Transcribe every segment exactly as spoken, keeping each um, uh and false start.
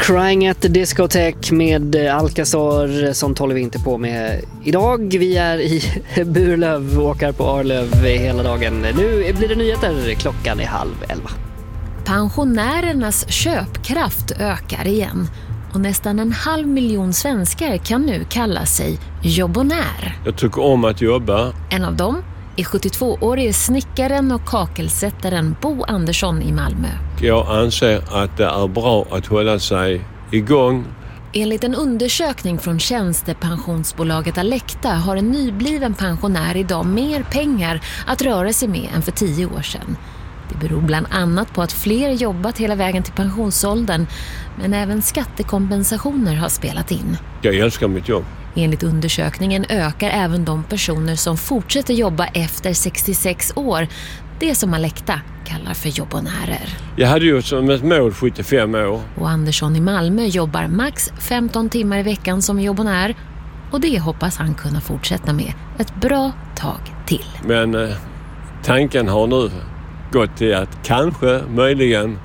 Crying at the Discotheque med Alcazar som håller vi inte på med idag. Vi är i Burlöv och åker på Arlöv hela dagen. Nu blir det nyheter, klockan är halv elva. Pensionärernas köpkraft ökar igen och nästan en halv miljon svenskar kan nu kalla sig jobbonär. Jag tycker om att jobba. En av dem är sjuttiotvåårige snickaren och kakelsättaren Bo Andersson i Malmö. Jag anser att det är bra att hålla sig igång. Enligt en undersökning från tjänstepensionsbolaget Alecta har en nybliven pensionär idag mer pengar att röra sig med än för tio år sedan. Det beror bland annat på att fler jobbat hela vägen till pensionsåldern, men även skattekompensationer har spelat in. Jag älskar mitt jobb. Enligt undersökningen ökar även de personer som fortsätter jobba efter sextiosex år, det som Alecta kallar för jobbonärer. Jag hade ju som ett mål sjuttiofem år. Och Andersson i Malmö jobbar max femton timmar i veckan som jobbonär, och det hoppas han kunna fortsätta med ett bra tag till. Men eh, tanken har nu gått till att kanske, möjligen,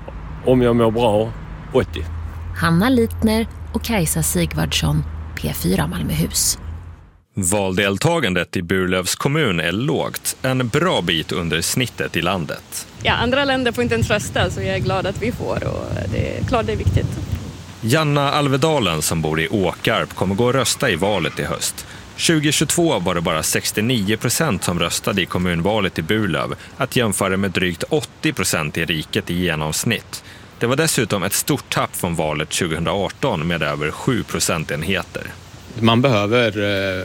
om jag mår bra, åttio. Hanna Litner och Kajsa Sigvardsson, P fyra Malmöhus. Valdeltagandet i Burlövs kommun är lågt, en bra bit under snittet i landet. Ja, andra länder får inte ens rösta, så jag är glad att vi får, och det är klart det är viktigt. Janna Alvedalen som bor i Åkarp kommer gå och rösta i valet i höst. tjugohundratjugotvå var det bara sextionio procent som röstade i kommunvalet i Burlöv, att jämföra med drygt åttio procent i riket i genomsnitt. Det var dessutom ett stort tapp från valet tjugohundraarton med över sju procentenheter. Man behöver eh,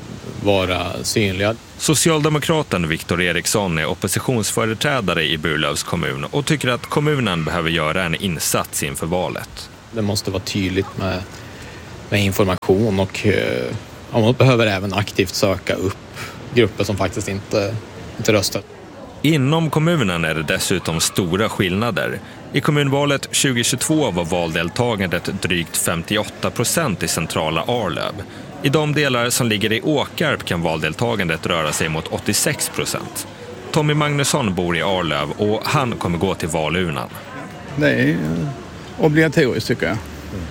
vara synliga. Socialdemokraten Viktor Eriksson är oppositionsföreträdare i Burlövs kommun och tycker att kommunen behöver göra en insats inför valet. Det måste vara tydligt med, med information, och eh, man behöver även aktivt söka upp grupper som faktiskt inte, inte röstar. Inom kommunen är det dessutom stora skillnader. I kommunvalet tjugohundratjugotvå var valdeltagandet drygt femtioåtta procent i centrala Arlöv. I de delar som ligger i Åkarp kan valdeltagandet röra sig mot åttiosex procent. Tommy Magnusson bor i Arlöv och han kommer gå till valurnan. Det är obligatoriskt, tycker jag.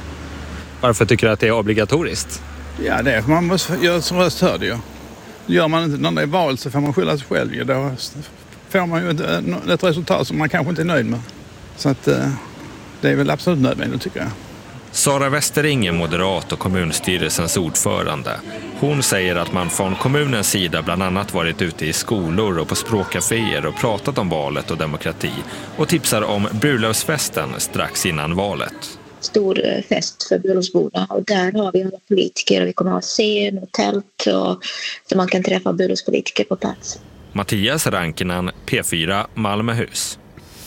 Varför tycker du att det är obligatoriskt? Ja, det är man måste göra som röst hörde ju. Gör man inte när det är val så får man skylla sig själv ju. Då får man ju ett, ett resultat som man kanske inte är nöjd med. Så att det är väl absolut nödvändigt, tycker jag. Sara Westering är moderat och kommunstyrelsens ordförande. Hon säger att man från kommunens sida bland annat varit ute i skolor och på språkcaféer och pratat om valet och demokrati, och tipsar om Burlövsfesten strax innan valet. Stor fest för Burlövsborna, och där har vi alla politiker, och vi kommer att ha scen och tält och, så man kan träffa Burlövspolitiker på plats. Mattias Rankinen, P fyra Malmöhus.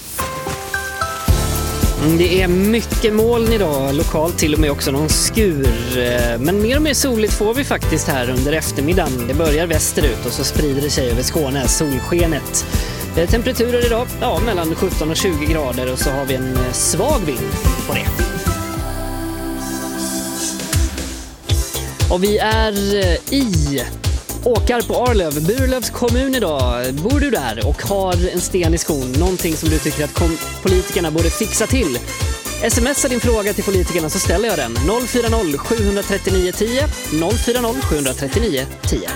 Det är mycket moln idag, lokalt till och med också någon skur. Men mer och mer soligt får vi faktiskt här under eftermiddagen. Det börjar västerut och så sprider det sig över Skåne, solskenet. Temperaturer idag, ja, mellan sjutton och tjugo grader, och så har vi en svag vind på det. Och vi är i Åkarp på Arlöv, Burlövs kommun idag. Bor du där och har en sten i skon, någonting som du tycker att kom- politikerna borde fixa till? Smsa din fråga till politikerna så ställer jag den. noll fyra noll sju tre nio tio noll fyra noll sju tre nio tio.